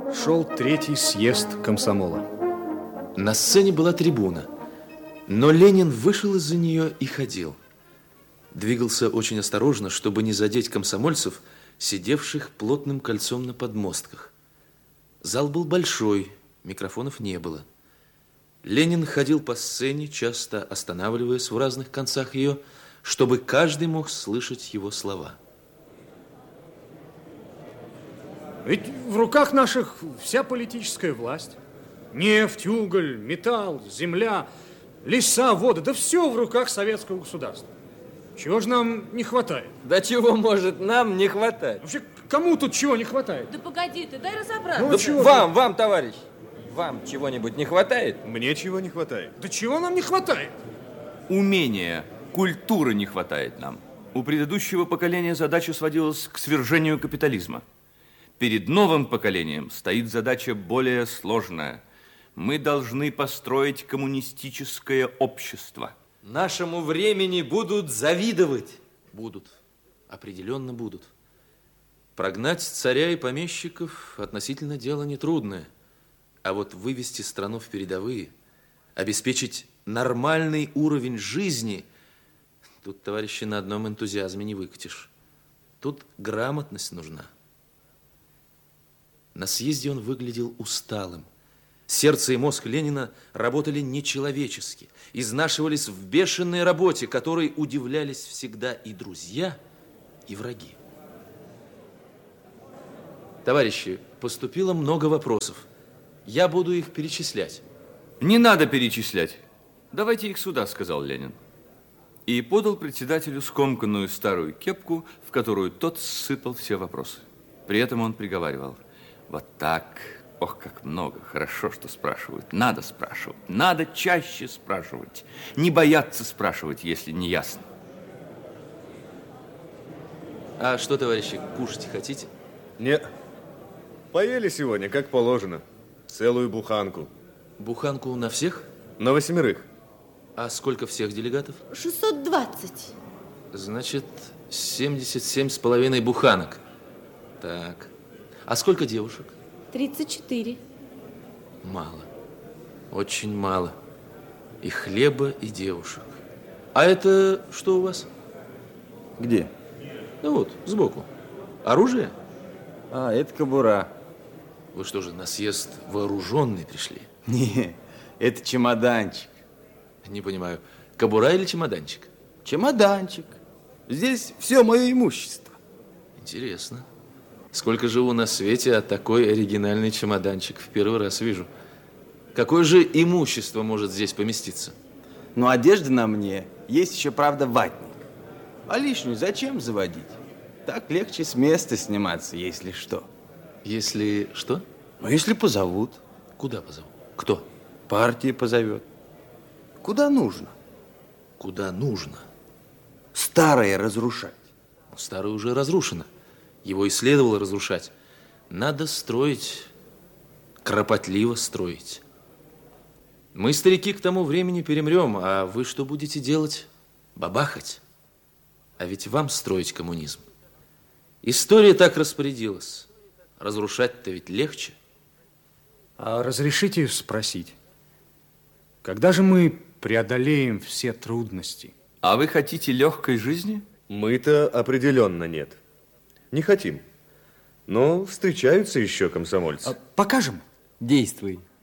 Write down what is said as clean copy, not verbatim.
Шел третий съезд комсомола. На сцене была трибуна, но Ленин вышел из-за нее и ходил. Двигался очень осторожно, чтобы не задеть комсомольцев, сидевших плотным кольцом на подмостках. Зал был большой, микрофонов не было. Ленин ходил по сцене, часто останавливаясь в разных концах ее, чтобы каждый мог слышать его слова. Ведь в руках наших вся политическая власть. Нефть, уголь, металл, земля, леса, воды. Да все в руках советского государства. Чего же нам не хватает? Да чего может нам не хватать? Вообще, кому тут чего не хватает? Да погоди ты, дай разобраться. Ну, Да чего вам, товарищ, вам чего-нибудь не хватает? Мне чего не хватает? Да чего нам не хватает? Умения, культуры не хватает нам. У предыдущего поколения задача сводилась к свержению капитализма. Перед новым поколением стоит задача более сложная. Мы должны построить коммунистическое общество. Нашему времени будут завидовать. Будут, определенно будут. Прогнать царя и помещиков относительно дело нетрудное. А вот вывести страну в передовые, обеспечить нормальный уровень жизни, тут, товарищи, на одном энтузиазме не выкатишь. Тут грамотность нужна. На съезде он выглядел усталым. Сердце и мозг Ленина работали нечеловечески, изнашивались в бешеной работе, которой удивлялись всегда и друзья, и враги. Товарищи, поступило много вопросов. Я буду их перечислять. Не надо перечислять. Давайте их сюда, сказал Ленин. И подал председателю скомканную старую кепку, в которую тот сыпал все вопросы. При этом он приговаривал: вот так, ох, как много, хорошо, что спрашивают. Надо спрашивать, надо чаще спрашивать. Не бояться спрашивать, если не ясно. А что, товарищи, кушать хотите? Нет. Поели сегодня, как положено. Целую буханку. Буханку на всех? На 8. А сколько всех делегатов? 620. Значит, 77,5 буханок. Так. А сколько девушек? 34. Мало. Очень мало. И хлеба, и девушек. А это что у вас? Где? Ну вот, сбоку. Оружие? А, это кобура. Вы что же, на съезд вооруженные пришли? Не, это чемоданчик. Не понимаю, кобура или чемоданчик? Чемоданчик. Здесь все мое имущество. Интересно. Сколько живу на свете, а такой оригинальный чемоданчик в первый раз вижу. Какое же имущество может здесь поместиться? Но одежда на мне. Есть еще, правда, ватник. А лишнюю зачем заводить? Так легче с места сниматься, если что. Если что? Ну, если позовут. Куда позовут? Кто? Партия позовет. Куда нужно? Куда нужно? Старое разрушать. Старое уже разрушено. Его и следовало разрушать. Надо строить, кропотливо строить. Мы, старики, к тому времени перемрем, а вы что будете делать? Бабахать? А ведь вам строить коммунизм. История так распорядилась. Разрушать-то ведь легче. А разрешите спросить, когда же мы преодолеем все трудности? А вы хотите легкой жизни? Мы-то определенно нет. Не хотим. Но встречаются еще комсомольцы. Покажем? Действуй.